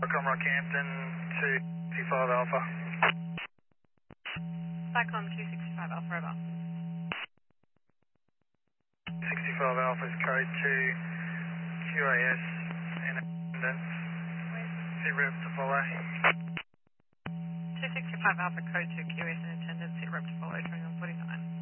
Comrade Campton, 265 Alpha. Cyclone 265 Alpha, over. 65 Alpha is code 2 QAS in attendance. Sit rep to follow. 265 Alpha, code 2 QS in attendance, sit rep to follow, 2149.